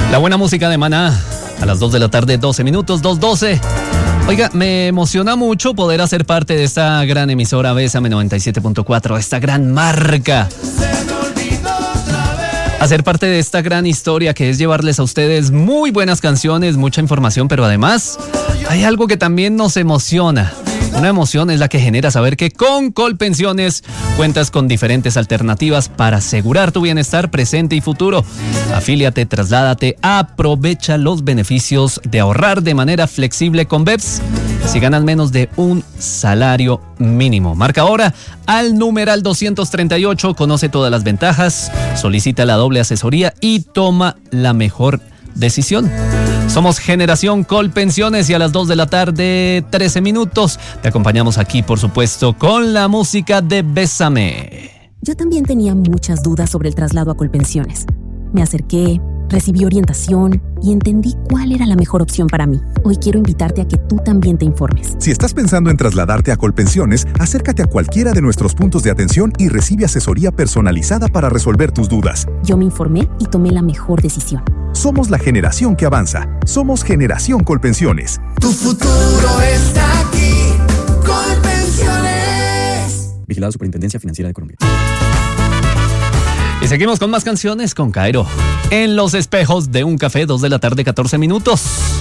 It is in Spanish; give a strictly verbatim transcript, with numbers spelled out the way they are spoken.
La buena música de Maná, a las dos de la tarde, doce minutos, dos doce. Oiga, me emociona mucho poder hacer parte de esta gran emisora Bésame noventa y siete punto cuatro, esta gran marca. Hacer parte de esta gran historia que es llevarles a ustedes muy buenas canciones, mucha información, pero además hay algo que también nos emociona. Una emoción es la que genera saber que con Colpensiones cuentas con diferentes alternativas para asegurar tu bienestar presente y futuro. Afíliate, trasládate, aprovecha los beneficios de ahorrar de manera flexible con B E P S. Si ganas menos de un salario mínimo. Marca ahora al numeral doscientos treinta y ocho, conoce todas las ventajas, solicita la doble asesoría y toma la mejor decisión. Somos Generación Colpensiones y a las dos de la tarde, trece minutos, te acompañamos aquí, por supuesto, con la música de Bésame. Yo también tenía muchas dudas sobre el traslado a Colpensiones. Me acerqué, recibí orientación y entendí cuál era la mejor opción para mí. Hoy quiero invitarte a que tú también te informes. Si estás pensando en trasladarte a Colpensiones, acércate a cualquiera de nuestros puntos de atención y recibe asesoría personalizada para resolver tus dudas. Yo me informé y tomé la mejor decisión. Somos la generación que avanza. Somos Generación Colpensiones. Tu futuro está aquí. Colpensiones. Vigilado Superintendencia Financiera de Colombia. Y seguimos con más canciones con Cairo. En los espejos de un café, dos de la tarde, catorce minutos.